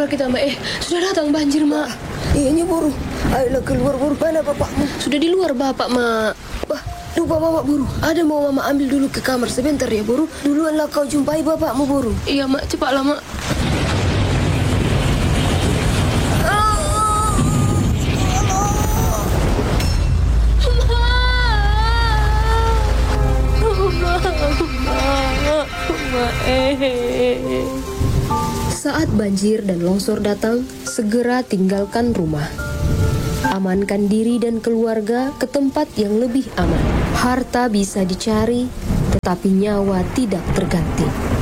keluar kita, Mak. Sudah datang banjir, Mak. Iya, buru. Ayolah keluar, buru. Mana bapakmu? Sudah di luar, Bapak, Mak. Bah, lupa bapak, buru. Ada mau mama ambil dulu ke kamar sebentar ya, buru. Duluanlah kau jumpai bapakmu, buru. Iya, Mak. Cepatlah, Mak. Saat banjir dan longsor datang, segera tinggalkan rumah. Amankan diri dan keluarga ke tempat yang lebih aman. Harta bisa dicari, tetapi nyawa tidak terganti.